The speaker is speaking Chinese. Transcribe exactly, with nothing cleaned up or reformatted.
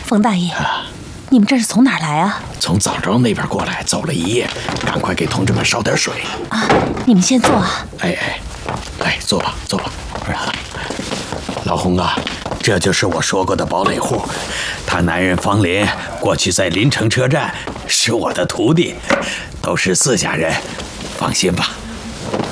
冯大爷， 啊， 你们这是从哪儿来啊？ 从枣庄那边过来，走了一夜，赶快给同志们烧点水。 啊，你们先坐啊。 哎哎，哎，坐吧，坐吧。老洪啊，这就是我说过的堡垒户，他男人方林过去在临城车站是我的徒弟，都是自家人，放心吧。